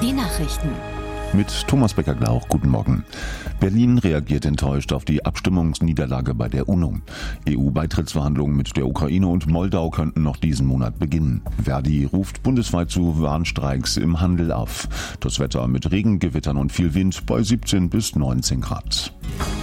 Die Nachrichten. Mit Thomas Becker-Glauch, guten Morgen. Berlin reagiert enttäuscht auf die Abstimmungsniederlage bei der UNO. EU-Beitrittsverhandlungen mit der Ukraine und Moldau könnten noch diesen Monat beginnen. Verdi ruft bundesweit zu Warnstreiks im Handel auf. Das Wetter mit Regen, Gewittern und viel Wind bei 17 bis 19 Grad.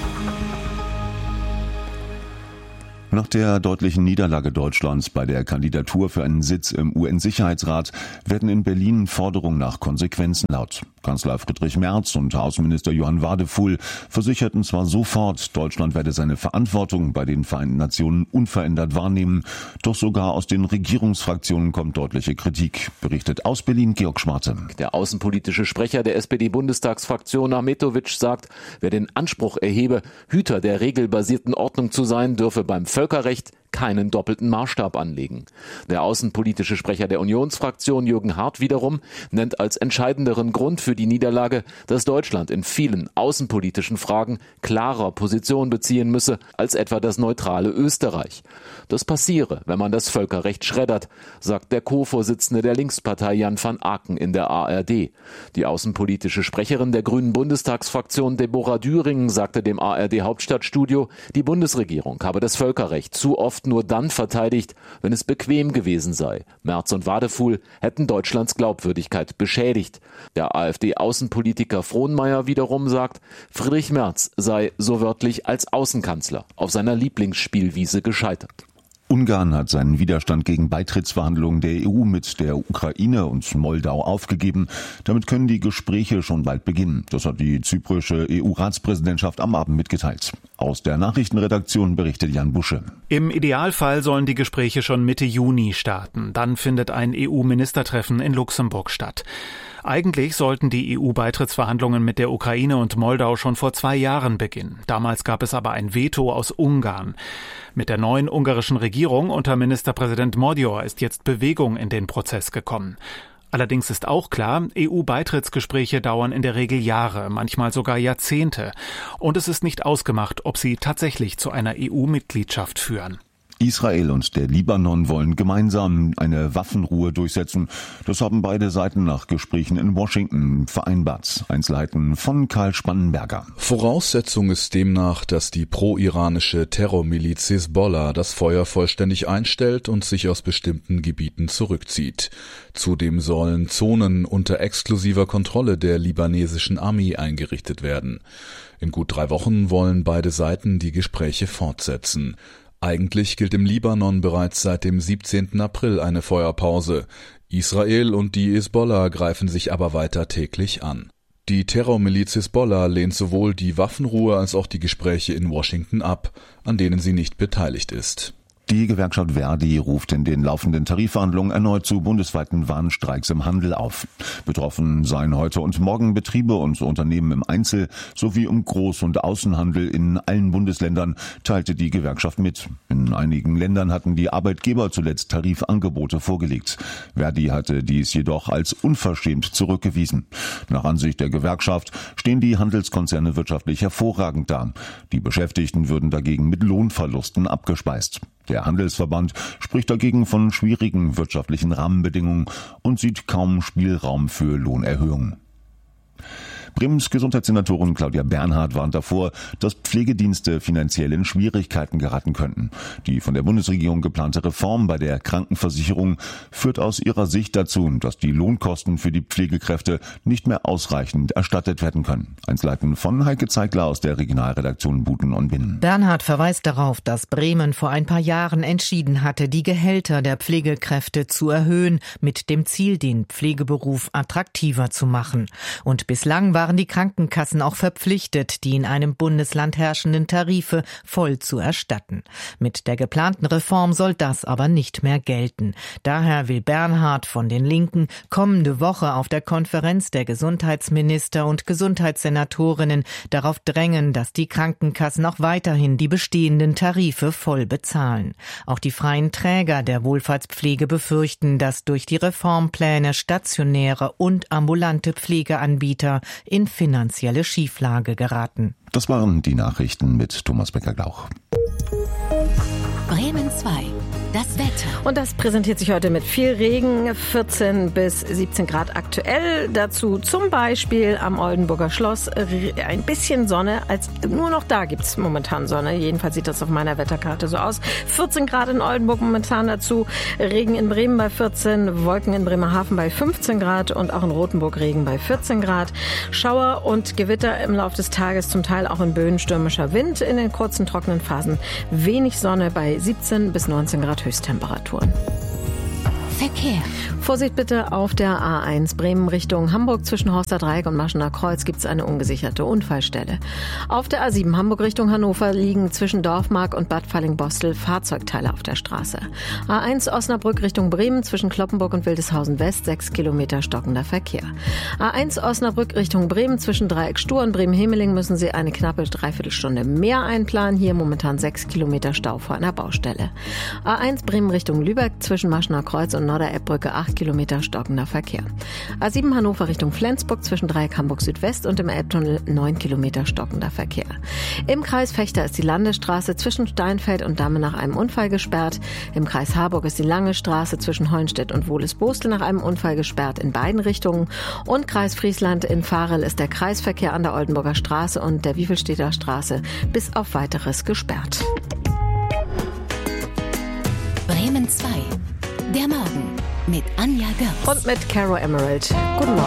Nach der deutlichen Niederlage Deutschlands bei der Kandidatur für einen Sitz im UN-Sicherheitsrat werden in Berlin Forderungen nach Konsequenzen laut. Kanzler Friedrich Merz und Außenminister Johann Wadefuhl versicherten zwar sofort, Deutschland werde seine Verantwortung bei den Vereinten Nationen unverändert wahrnehmen, doch sogar aus den Regierungsfraktionen kommt deutliche Kritik, berichtet aus Berlin Georg Schwarte. Der außenpolitische Sprecher der SPD-Bundestagsfraktion Ahmetovic sagt, wer den Anspruch erhebe, Hüter der regelbasierten Ordnung zu sein, dürfe beim Völkerrecht keinen doppelten Maßstab anlegen. Der außenpolitische Sprecher der Unionsfraktion Jürgen Hart wiederum nennt als entscheidenderen Grund für die Niederlage, dass Deutschland in vielen außenpolitischen Fragen klarer Position beziehen müsse als etwa das neutrale Österreich. Das passiere, wenn man das Völkerrecht schreddert, sagt der Co-Vorsitzende der Linkspartei Jan van Aken in der ARD. Die außenpolitische Sprecherin der Grünen Bundestagsfraktion Deborah Düring sagte dem ARD Hauptstadtstudio, die Bundesregierung habe das Völkerrecht zu oft nur dann verteidigt, wenn es bequem gewesen sei. Merz und Wadefuhl hätten Deutschlands Glaubwürdigkeit beschädigt. Der AfD-Außenpolitiker Frohnmeier wiederum sagt, Friedrich Merz sei so wörtlich als Außenkanzler auf seiner Lieblingsspielwiese gescheitert. Ungarn hat seinen Widerstand gegen Beitrittsverhandlungen der EU mit der Ukraine und Moldau aufgegeben. Damit können die Gespräche schon bald beginnen. Das hat die zyprische EU-Ratspräsidentschaft am Abend mitgeteilt. Aus der Nachrichtenredaktion berichtet Jan Busche. Im Idealfall sollen die Gespräche schon Mitte Juni starten. Dann findet ein EU-Ministertreffen in Luxemburg statt. Eigentlich sollten die EU-Beitrittsverhandlungen mit der Ukraine und Moldau schon vor 2 Jahren beginnen. Damals gab es aber ein Veto aus Ungarn. Mit der neuen ungarischen Regierung unter Ministerpräsident Magyar ist jetzt Bewegung in den Prozess gekommen. Allerdings ist auch klar, EU-Beitrittsgespräche dauern in der Regel Jahre, manchmal sogar Jahrzehnte. Und es ist nicht ausgemacht, ob sie tatsächlich zu einer EU-Mitgliedschaft führen. Israel und der Libanon wollen gemeinsam eine Waffenruhe durchsetzen. Das haben beide Seiten nach Gesprächen in Washington vereinbart. Einzelheiten von Karl Spannenberger. Voraussetzung ist demnach, dass die pro-iranische Terrormiliz Hisbollah das Feuer vollständig einstellt und sich aus bestimmten Gebieten zurückzieht. Zudem sollen Zonen unter exklusiver Kontrolle der libanesischen Armee eingerichtet werden. In gut 3 Wochen wollen beide Seiten die Gespräche fortsetzen. Eigentlich gilt im Libanon bereits seit dem 17. April eine Feuerpause. Israel und die Hisbollah greifen sich aber weiter täglich an. Die Terrormiliz Hisbollah lehnt sowohl die Waffenruhe als auch die Gespräche in Washington ab, an denen sie nicht beteiligt ist. Die Gewerkschaft Verdi ruft in den laufenden Tarifverhandlungen erneut zu bundesweiten Warnstreiks im Handel auf. Betroffen seien heute und morgen Betriebe und Unternehmen im Einzel- sowie im Groß- und Außenhandel in allen Bundesländern, teilte die Gewerkschaft mit. In einigen Ländern hatten die Arbeitgeber zuletzt Tarifangebote vorgelegt. Verdi hatte dies jedoch als unverschämt zurückgewiesen. Nach Ansicht der Gewerkschaft stehen die Handelskonzerne wirtschaftlich hervorragend da. Die Beschäftigten würden dagegen mit Lohnverlusten abgespeist. Der Handelsverband spricht dagegen von schwierigen wirtschaftlichen Rahmenbedingungen und sieht kaum Spielraum für Lohnerhöhungen. Bremens Gesundheitssenatorin Claudia Bernhardt warnt davor, dass Pflegedienste finanziell in Schwierigkeiten geraten könnten. Die von der Bundesregierung geplante Reform bei der Krankenversicherung führt aus ihrer Sicht dazu, dass die Lohnkosten für die Pflegekräfte nicht mehr ausreichend erstattet werden können. Einzelheiten von Heike Zeigler aus der Regionalredaktion Buten und Binnen. Bernhardt verweist darauf, dass Bremen vor ein paar Jahren entschieden hatte, die Gehälter der Pflegekräfte zu erhöhen, mit dem Ziel, den Pflegeberuf attraktiver zu machen. Und bislang waren die Krankenkassen auch verpflichtet, die in einem Bundesland herrschenden Tarife voll zu erstatten. Mit der geplanten Reform soll das aber nicht mehr gelten. Daher will Bernhardt von den Linken kommende Woche auf der Konferenz der Gesundheitsminister und Gesundheitssenatorinnen darauf drängen, dass die Krankenkassen auch weiterhin die bestehenden Tarife voll bezahlen. Auch die freien Träger der Wohlfahrtspflege befürchten, dass durch die Reformpläne stationäre und ambulante Pflegeanbieter in finanzielle Schieflage geraten. Das waren die Nachrichten mit Thomas Becker-Glauch. Bremen 2. Das Wetter. Und das präsentiert sich heute mit viel Regen, 14 bis 17 Grad aktuell. Dazu zum Beispiel am Oldenburger Schloss ein bisschen Sonne. Nur noch da gibt's momentan Sonne. Jedenfalls sieht das auf meiner Wetterkarte so aus. 14 Grad in Oldenburg momentan dazu. Regen in Bremen bei 14, Wolken in Bremerhaven bei 15 Grad und auch in Rothenburg Regen bei 14 Grad. Schauer und Gewitter im Laufe des Tages, zum Teil auch in Böen stürmischer Wind. In den kurzen trockenen Phasen wenig Sonne bei 17 bis 19 Grad Höchsttemperaturen. Verkehr. Vorsicht bitte auf der A1 Bremen Richtung Hamburg zwischen Horster Dreieck und Maschener Kreuz gibt es eine ungesicherte Unfallstelle. Auf der A7 Hamburg Richtung Hannover liegen zwischen Dorfmark und Bad Fallingbostel Fahrzeugteile auf der Straße. A1 Osnabrück Richtung Bremen zwischen Kloppenburg und Wildeshausen West 6 Kilometer stockender Verkehr. A1 Osnabrück Richtung Bremen zwischen Dreieck Stur und Bremen-Hemeling müssen Sie eine knappe Dreiviertelstunde mehr einplanen. Hier momentan 6 Kilometer Stau vor einer Baustelle. A1 Bremen Richtung Lübeck zwischen Maschener Kreuz und Norder-Epp-Brücke 8 Kilometer stockender Verkehr. A7 Hannover Richtung Flensburg zwischen Dreieck Hamburg Südwest und im Elbtunnel 9 Kilometer stockender Verkehr. Im Kreis Vechta ist die Landesstraße zwischen Steinfeld und Damme nach einem Unfall gesperrt. Im Kreis Harburg ist die Lange Straße zwischen Hollenstedt und Wohles-Boostel nach einem Unfall gesperrt in beiden Richtungen. Und Kreis Friesland in Varel ist der Kreisverkehr an der Oldenburger Straße und der Wiefelstädter Straße bis auf Weiteres gesperrt. Bremen 2. Der Morgen mit Anja Götz. Und mit Caro Emerald. Guten Morgen.